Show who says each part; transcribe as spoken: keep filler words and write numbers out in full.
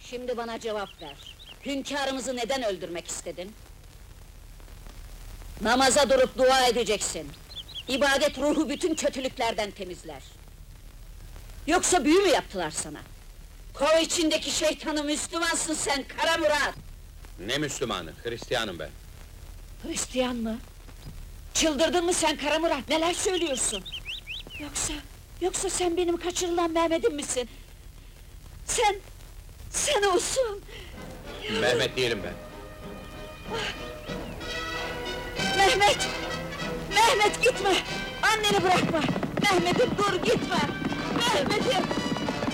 Speaker 1: Şimdi bana cevap ver. Hünkârımızı neden öldürmek istedin? Namaza durup dua edeceksin. İbadet ruhu bütün kötülüklerden temizler. Yoksa büyü mü yaptılar sana? Kov içindeki şeytanı Müslümansın sen Kara Murat!
Speaker 2: Ne Müslümanı? Hristiyanım ben.
Speaker 1: Hristiyan mı? Çıldırdın mı sen Kara Murat? Neler söylüyorsun? Yoksa, yoksa sen benim kaçırılan Mehmet'im misin? Sen, sen olsun!
Speaker 2: Mehmet değilim ben.
Speaker 1: Mehmet! Mehmet gitme! Anneni bırakma! Mehmet'im dur gitme! Mehmet'im!